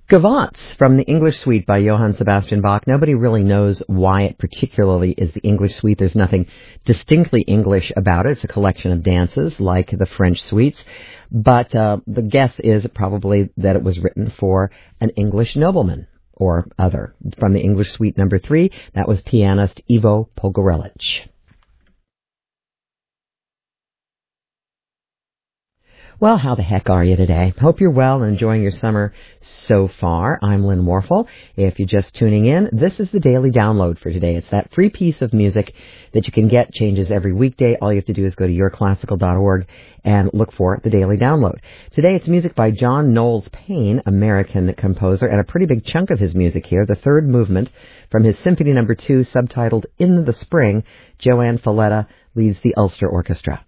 Gavotte from the English Suite by Johann Sebastian Bach. Nobody really knows why it particularly is the English Suite. There's nothing distinctly English about it. It's a collection of dances like the French suites. But the guess is probably that it was written for an English nobleman or other. From the English Suite number 3, that was pianist Ivo Pogorelich. Well, how the heck are you today? Hope you're well and enjoying your summer so far. I'm Lynn Warfel. If you're just tuning in, this is the Daily Download for today. It's that free piece of music that you can get, changes every weekday. All you have to do is go to yourclassical.org and look for the Daily Download. Today it's music by John Knowles Payne, American composer, and a pretty big chunk of his music here, the third movement from his Symphony No. 2, subtitled In the Spring. Joanne Falletta leads the Ulster Orchestra.